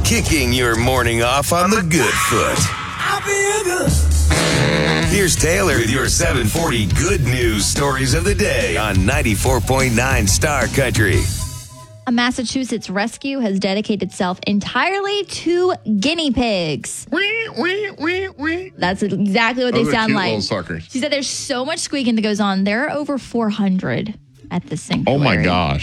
kicking your morning off on the good foot. I feel good. Here's Taylor with your 740 good news stories of the day on 94.9 Star Country. A Massachusetts rescue has dedicated itself entirely to guinea pigs. That's exactly what they sound like. Little suckers. She said there's so much squeaking that goes on. There are over 400 at the sanctuary. Oh, my gosh.